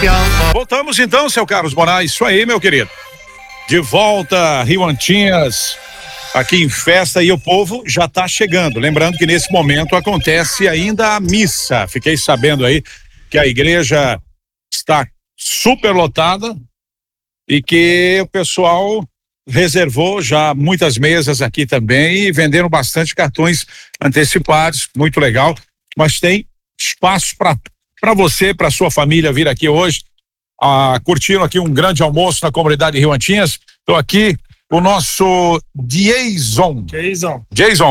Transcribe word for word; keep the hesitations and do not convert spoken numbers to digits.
Voltamos então, seu Carlos Moraes. Isso aí, meu querido. De volta, Rio Antinhas, aqui em festa, e o povo já está chegando. Lembrando que nesse momento acontece ainda a missa. Fiquei sabendo aí que a igreja está super lotada e que o pessoal reservou já muitas mesas aqui também e venderam bastante cartões antecipados. Muito legal. Mas tem espaço para para você, para sua família vir aqui hoje, ah, curtindo aqui um grande almoço na comunidade Rio Antinhas. Estou aqui com o nosso Jason. Jason. Jason.